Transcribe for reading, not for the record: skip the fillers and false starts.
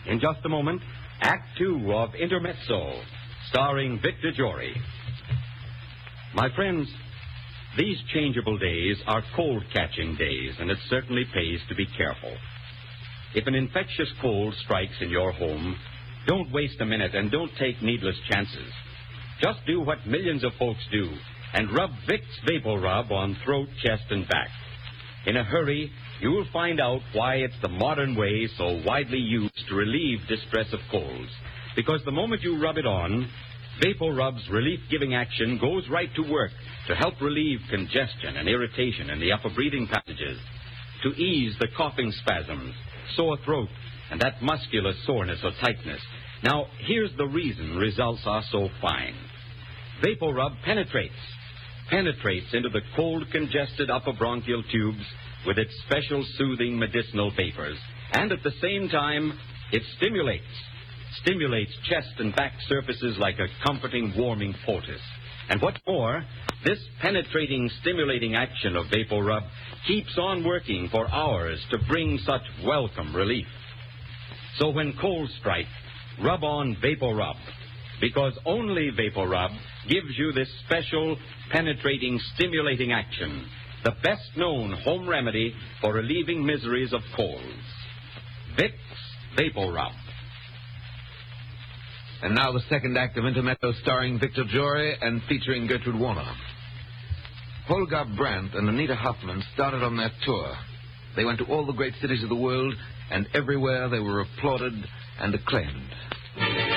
In just a moment, Act Two of Intermezzo, starring Victor Jory. My friends, these changeable days are cold-catching days, and it certainly pays to be careful. If an infectious cold strikes in your home, don't waste a minute and don't take needless chances. Just do what millions of folks do and rub Vicks VapoRub on throat, chest, and back. In a hurry, you'll find out why it's the modern way so widely used to relieve distress of colds. Because the moment you rub it on, VapoRub's relief-giving action goes right to work to help relieve congestion and irritation in the upper breathing passages, to ease the coughing spasms, sore throat, and that muscular soreness or tightness. Now, here's the reason results are so fine. VapoRub penetrates into the cold, congested upper bronchial tubes with its special soothing medicinal vapors. And at the same time, it stimulates chest and back surfaces like a comforting, warming poultice. And what's more, this penetrating, stimulating action of VapoRub keeps on working for hours to bring such welcome relief. So when colds strike, rub on VapoRub, because only VapoRub gives you this special, penetrating, stimulating action, the best-known home remedy for relieving miseries of colds. Vicks VapoRub. And now the second act of Intermezzo, starring Victor Jory and featuring Gertrude Warner. Holger Brandt and Anita Huffman started on their tour. They went to all the great cities of the world, and everywhere they were applauded and acclaimed.